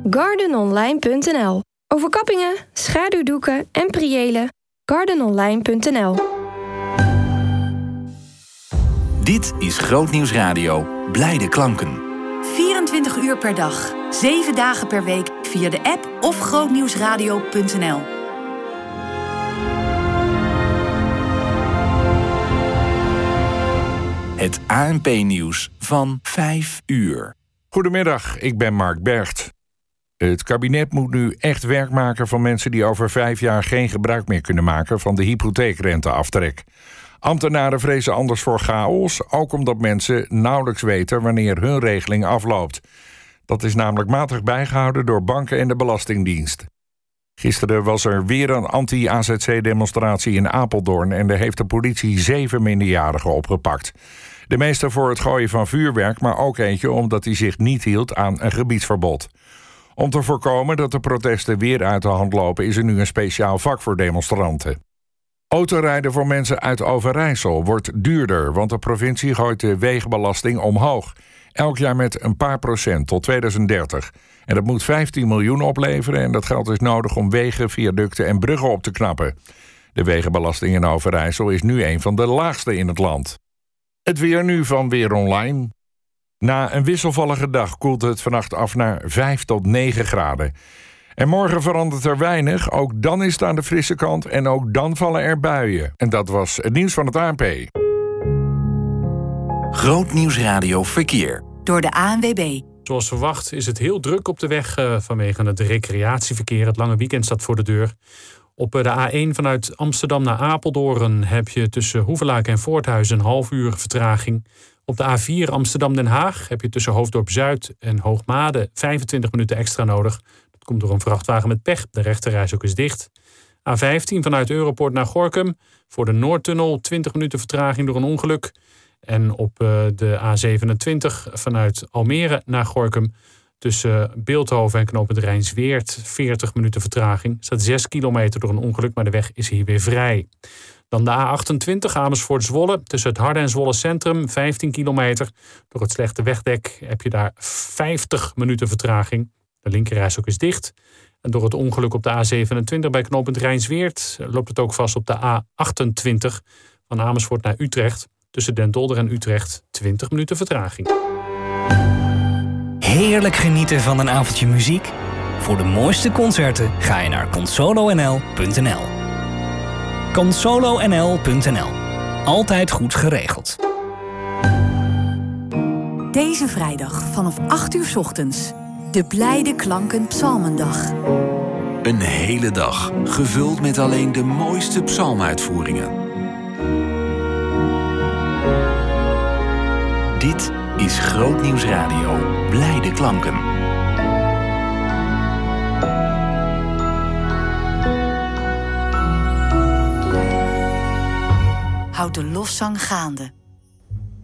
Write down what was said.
gardenonline.nl. Overkappingen, schaduwdoeken en priëlen. gardenonline.nl. Dit is Grootnieuws Radio. Blijde klanken. 24 uur per dag, 7 dagen per week via de app of grootnieuwsradio.nl. Het ANP-nieuws van 5 uur. Goedemiddag, ik ben Mark Bergt. Het kabinet moet nu echt werk maken van mensen die over 5 jaar geen gebruik meer kunnen maken van de hypotheekrenteaftrek. Ambtenaren vrezen anders voor chaos, ook omdat mensen nauwelijks weten wanneer hun regeling afloopt. Dat is namelijk matig bijgehouden door banken en de Belastingdienst. Gisteren was er weer een anti-AZC-demonstratie in Apeldoorn en daar heeft de politie 7 minderjarigen opgepakt. De meeste voor het gooien van vuurwerk, maar ook eentje omdat hij zich niet hield aan een gebiedsverbod. Om te voorkomen dat de protesten weer uit de hand lopen, is er nu een speciaal vak voor demonstranten. Autorijden voor mensen uit Overijssel wordt duurder, want de provincie gooit de wegenbelasting omhoog. Elk jaar met een paar procent tot 2030. En dat moet 15 miljoen opleveren en dat geld is nodig om wegen, viaducten en bruggen op te knappen. De wegenbelasting in Overijssel is nu een van de laagste in het land. Het weer nu van Weer Online. Na een wisselvallige dag koelt het vannacht af naar 5 tot 9 graden. En morgen verandert er weinig, ook dan is het aan de frisse kant en ook dan vallen er buien. En dat was het nieuws van het ANP. Grootnieuws Radio Verkeer. Door de ANWB. Zoals verwacht is het heel druk op de weg vanwege het recreatieverkeer. Het lange weekend staat voor de deur. Op de A1 vanuit Amsterdam naar Apeldoorn heb je tussen Hoevelaak en Voorthuizen een half uur vertraging. Op de A4 Amsterdam-Den Haag heb je tussen Hoofddorp-Zuid en Hoogmade 25 minuten extra nodig. Dat komt door een vrachtwagen met pech. De rechterrijstrook is dicht. A15 vanuit Europoort naar Gorinchem. Voor de Noordtunnel 20 minuten vertraging door een ongeluk. En op de A27 vanuit Almere naar Gorinchem. Tussen Beeldhoven en knooppunt Rijnsweert 40 minuten vertraging. Er staat 6 kilometer door een ongeluk, maar de weg is hier weer vrij. Dan de A28 Amersfoort-Zwolle. Tussen het Harde en Zwolle Centrum 15 kilometer. Door het slechte wegdek heb je daar 50 minuten vertraging. De linkerrijstrook is dicht. En door het ongeluk op de A27 bij knooppunt Rijnsweert loopt het ook vast op de A28 van Amersfoort naar Utrecht. Tussen Den Dolder en Utrecht 20 minuten vertraging. Heerlijk genieten van een avondje muziek? Voor de mooiste concerten ga je naar consolonl.nl. consolonl.nl. Altijd goed geregeld. Deze vrijdag vanaf 8 uur 's ochtends. De Blijde Klanken Psalmendag. Een hele dag, gevuld met alleen de mooiste psalmuitvoeringen. Dit is Grootnieuws Radio. Blijde klanken. Houd de lofzang gaande.